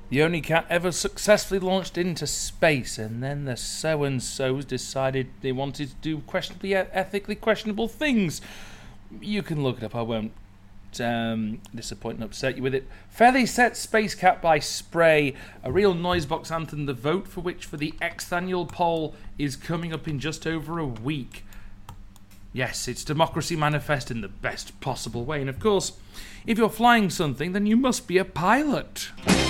The only cat ever successfully launched into space, and then the so-and-sos decided they wanted to do ethically questionable things. You can look it up, I won't disappoint and upset you with it. Feathy Set Space Cat by Spray, a real Noisebox anthem, the vote for which for the Xth annual poll is coming up in just over a week. Yes, it's democracy manifest in the best possible way, and of course, if you're flying something, then you must be a pilot.